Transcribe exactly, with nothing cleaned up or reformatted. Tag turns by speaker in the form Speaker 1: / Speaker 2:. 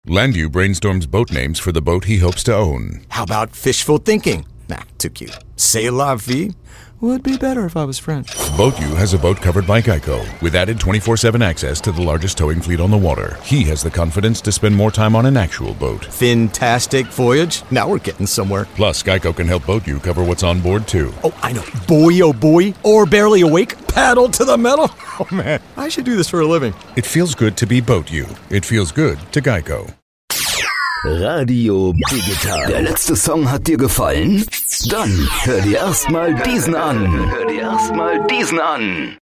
Speaker 1: Landu brainstorms boat names for the boat he hopes to own.
Speaker 2: How about fishful thinking? Nah, too cute. C'est la vie? Would be better if I was French.
Speaker 1: BoatU has a boat covered by Geico. With added twenty-four seven access to the largest towing fleet on the water, he has the confidence to spend more time on an actual boat.
Speaker 2: Fantastic voyage. Now we're getting somewhere.
Speaker 1: Plus, Geico can help BoatU cover what's on board, too.
Speaker 2: Oh, I know. Boy, oh boy. Or barely awake. Paddle to the metal. Oh, man. I should do this for a living.
Speaker 1: It feels good to be BoatU. It feels good to Geico.
Speaker 3: Radio Digital. Der letzte Song hat dir gefallen? Dann hör dir erstmal diesen an. Hör dir erstmal diesen an.